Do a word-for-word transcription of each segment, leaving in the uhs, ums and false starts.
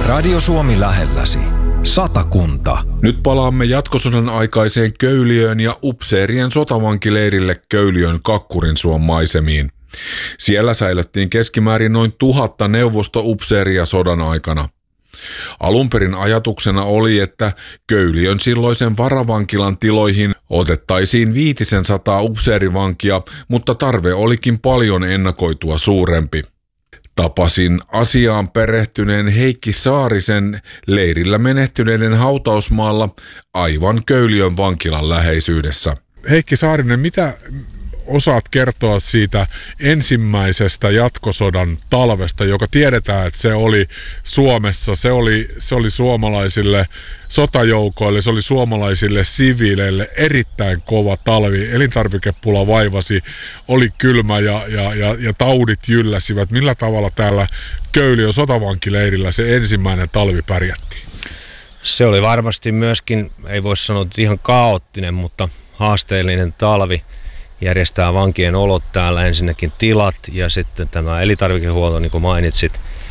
Radio Suomi lähelläsi. Satakunta. Nyt palaamme jatkosodan aikaiseen Köyliöön ja upseerien sotavankileirille Köyliön Kakkurinsuon maisemiin. Siellä säilyttiin keskimäärin noin tuhatta neuvostoupseeria sodan aikana. Alunperin ajatuksena oli, että Köyliön silloisen varavankilan tiloihin otettaisiin viitisen sataa upseerivankia, mutta tarve olikin paljon ennakoitua suurempi. Tapasin asiaan perehtyneen Heikki Saarisen leirillä menehtyneiden hautausmaalla aivan Köyliön vankilan läheisyydessä. Heikki Saarinen, mitä osaat kertoa siitä ensimmäisestä jatkosodan talvesta, joka tiedetään, että se oli Suomessa, se oli, se oli suomalaisille sotajoukoille, se oli suomalaisille siviileille erittäin kova talvi. Elintarvikepula vaivasi, oli kylmä ja, ja, ja, ja taudit jylläsivät. Millä tavalla täällä Köyliön sotavankileirillä se ensimmäinen talvi pärjättiin? Se oli varmasti myöskin, ei voi sanoa ihan kaoottinen, mutta haasteellinen talvi. Järjestää vankien olot täällä, ensinnäkin tilat ja sitten tämä elintarvikehuolto, niin kuin mainitsit.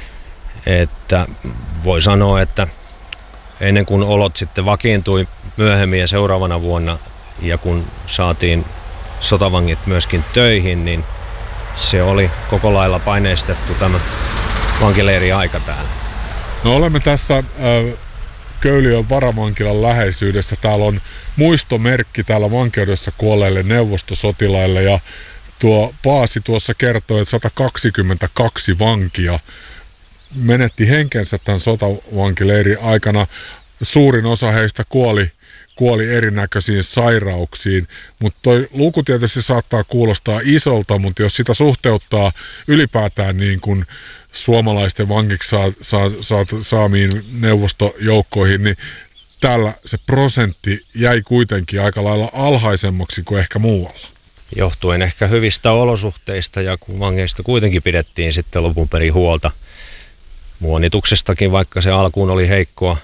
Että voi sanoa, että ennen kuin olot sitten vakiintui myöhemmin ja seuraavana vuonna ja kun saatiin sotavangit myöskin töihin, niin se oli koko lailla paineistettu tämä vankileiri aika täällä. No olemme tässä äh... Köyliön varavankilan läheisyydessä. Täällä on muistomerkki täällä vankeudessa kuolleille neuvostosotilaille ja tuo Paasi tuossa kertoi, että sata kaksikymmentäkaksi vankia menetti henkensä tämän sotavankileirin aikana. Suurin osa heistä kuoli, kuoli erinäköisiin sairauksiin, mutta toi luku tietysti saattaa kuulostaa isolta, mutta jos sitä suhteuttaa ylipäätään niin kuin suomalaisten vankiksi saa, saa, saa, saamiin neuvostojoukkoihin, niin täällä se prosentti jäi kuitenkin aika lailla alhaisemmaksi kuin ehkä muualla. Johtuen ehkä hyvistä olosuhteista ja kun vangeista kuitenkin pidettiin sitten lopun perin huolta. Muonituksestakin, vaikka se alkuun oli heikkoa.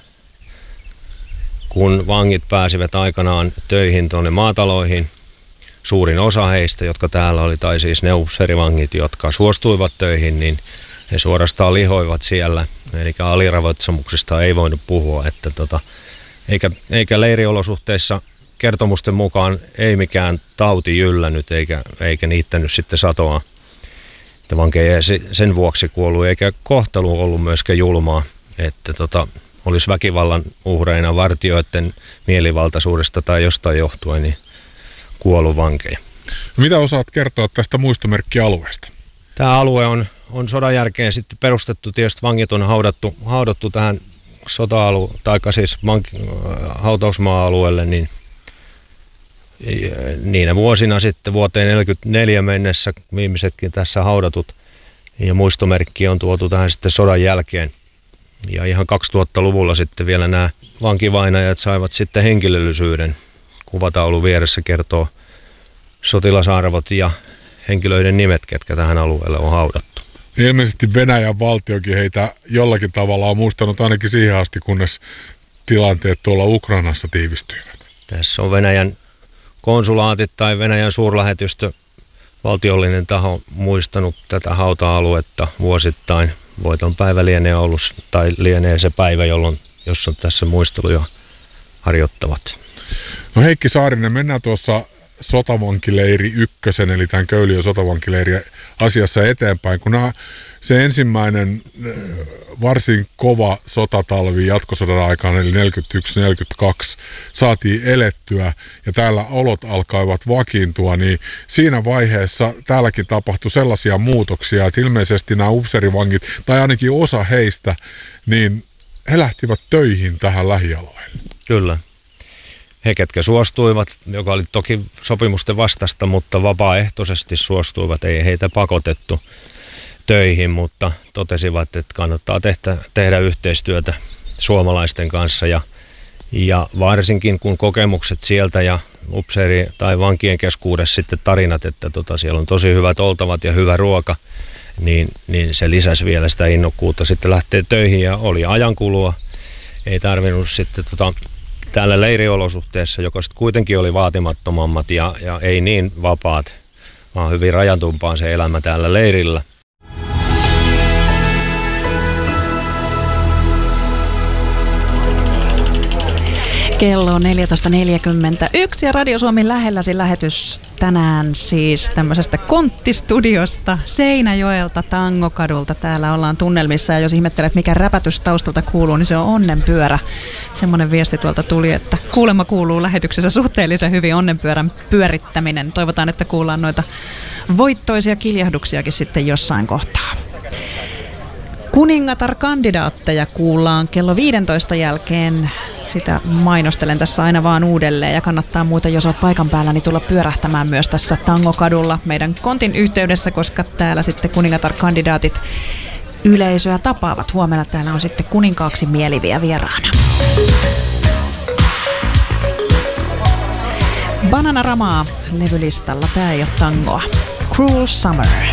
Kun vangit pääsivät aikanaan töihin tuonne maataloihin, suurin osa heistä, jotka täällä oli, tai siis neuvosserivangit, jotka suostuivat töihin, niin he suorastaan lihoivat siellä, eli aliravitsemuksesta ei voinut puhua, että tota, eikä, eikä leiriolosuhteissa kertomusten mukaan ei mikään tauti jyllännyt eikä, eikä niittänyt sitten satoa. Että vankeja ei sen vuoksi kuollut, eikä kohtelu ollut myöskään julmaa, että tota, olisi väkivallan uhreina vartijoiden mielivaltaisuudesta tai jostain johtuen niin kuollut vankeja. Mitä osaat kertoa tästä muistomerkkialueesta? Tämä alue on, on sodan jälkeen sitten perustettu, tietysti vangit on haudattu, haudattu tähän sota-alue, tai siis vanki, hautausmaa-alueelle, niin niinä vuosina sitten vuoteen neljäkymmentäneljä mennessä viimeisetkin tässä haudatut, ja muistomerkki on tuotu tähän sitten sodan jälkeen. Ja ihan kaksituhattaluvulla sitten vielä nämä vankivainajat saivat sitten henkilöllisyyden. Kuvataulu vieressä kertoo sotilasarvot ja henkilöiden nimet, ketkä tähän alueelle on haudattu. Ilmeisesti Venäjän valtiokin heitä jollakin tavalla on muistanut ainakin siihen asti, kunnes tilanteet tuolla Ukrainassa tiivistyivät. Tässä on Venäjän konsulaatit tai Venäjän suurlähetystö, valtiollinen taho, muistanut tätä hauta-aluetta vuosittain. Voiton päivä lienee ollut, tai lienee se päivä, jolloin, jossa tässä muisteluja harjoittavat. No Heikki Saarinen, mennään tuossa sotavankileiri ykkösen, eli tämän Köyliön sotavankileiri asiassa eteenpäin, kun nämä, se ensimmäinen varsin kova sotatalvi jatkosodan aikana, eli neljäkymmentäyksi neljäkymmentäkaksi, saatiin elettyä ja täällä olot alkaivat vakiintua, niin siinä vaiheessa täälläkin tapahtui sellaisia muutoksia, että ilmeisesti nämä upseerivangit, tai ainakin osa heistä, niin he lähtivät töihin tähän lähialueelle. Kyllä. He, ketkä suostuivat, joka oli toki sopimusten vastasta, mutta vapaaehtoisesti suostuivat, ei heitä pakotettu töihin, mutta totesivat, että kannattaa tehdä, tehdä yhteistyötä suomalaisten kanssa ja, ja varsinkin kun kokemukset sieltä ja upseeri- tai vankien keskuudessa sitten tarinat, että tota, siellä on tosi hyvät oltavat ja hyvä ruoka, niin, niin se lisäsi vielä sitä innokkuutta sitten lähteä töihin ja oli ajankulua, ei tarvinnut sitten tota, täällä leiriolosuhteessa, joka sitten kuitenkin oli vaatimattomammat ja, ja ei niin vapaat, vaan hyvin rajatumpaan se elämä täällä leirillä. Kello on neljätoista neljäkymmentäyksi ja Radio Suomi lähelläsi lähetys tänään siis tämmöisestä konttistudiosta Seinäjoelta Tangokadulta. Täällä ollaan tunnelmissa ja jos ihmettelet mikä räpätys taustalta kuuluu, niin se on onnenpyörä. Semmoinen viesti tuolta tuli, että kuulemma kuuluu lähetyksessä suhteellisen hyvin onnenpyörän pyörittäminen. Toivotaan, että kuullaan noita voittoisia kiljahduksiakin sitten jossain kohtaa. Kuningatar-kandidaatteja kuullaan kello viidentoista jälkeen. Sitä mainostelen tässä aina vaan uudelleen ja kannattaa muuten, jos olet paikan päällä, niin tulla pyörähtämään myös tässä Tangokadulla meidän kontin yhteydessä, koska täällä sitten kuningatar-kandidaatit yleisöä tapaavat. Huomenna täällä on sitten kuninkaaksi mieliviä vieraana. Bananaramaa levylistalla, tää ei ole tangoa. Cruel Summer.